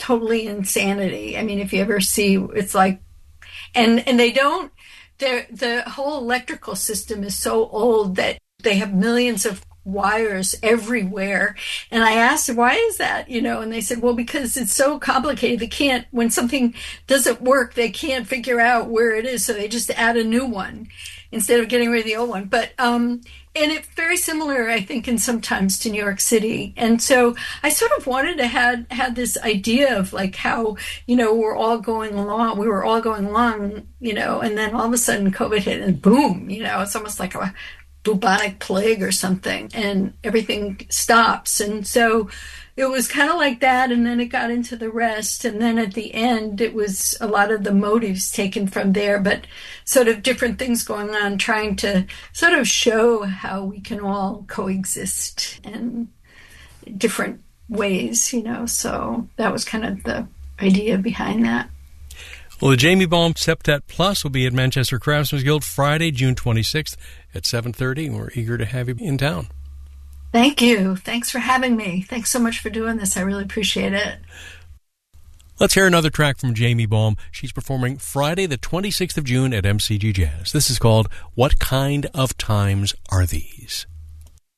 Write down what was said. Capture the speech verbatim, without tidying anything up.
totally insanity. I mean, if you ever see, it's like, and and they don't, the whole electrical system is so old that they have millions of wires everywhere. And I asked, why is that? You know, and they said, well, because it's so complicated. They can't, when something doesn't work, they can't figure out where it is. So they just add a new one instead of getting rid of the old one. But, um, and it's very similar, I think, in sometimes to New York City. And so I sort of wanted to have, have this idea of like how, you know, we're all going along, we were all going along, you know, and then all of a sudden COVID hit and boom, you know, it's almost like a bubonic plague or something, and everything stops. And so it was kind of like that, and then it got into the rest, and then at the end it was a lot of the motives taken from there, but sort of different things going on, trying to sort of show how we can all coexist in different ways, you know. So that was kind of the idea behind that. Well, the Jamie Baum Septet Plus will be at Manchester Craftsman's Guild Friday, June twenty-sixth at seven thirty. We're eager to have you in town. Thank you. Thanks for having me. Thanks so much for doing this. I really appreciate it. Let's hear another track from Jamie Baum. She's performing Friday, the twenty-sixth of June at M C G Jazz. This is called What Kind of Times Are These?